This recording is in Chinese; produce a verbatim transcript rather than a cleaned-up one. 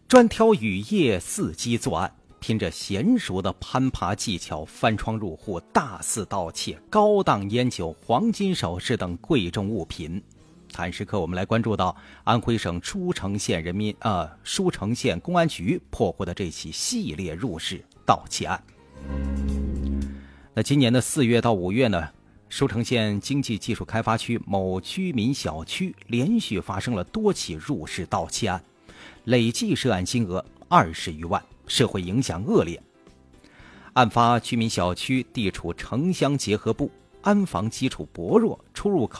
专挑雨夜伺机作案，凭着娴熟的攀爬技巧翻窗入户，大肆盗窃高档烟酒、黄金首饰等贵重物品。谈时刻，我们来关注到安徽省舒城县人民呃舒城县公安局破获的这起系列入室盗窃案。那今年的四月到五月呢，舒城县经济技术开发区某居民小区连续发生了多起入室盗窃案，累计涉案金额二十余万，社会影响恶劣。案发居民小区地处城乡结合部，安防基础薄弱，出入口